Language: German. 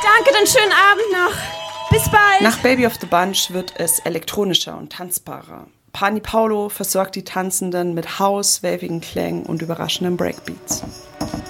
Danke, dann schönen Abend noch. Bis bald. Nach Baby of the Bunch wird es elektronischer und tanzbarer. Pani Paulo versorgt die Tanzenden mit House, wavigen Klängen und überraschenden Breakbeats.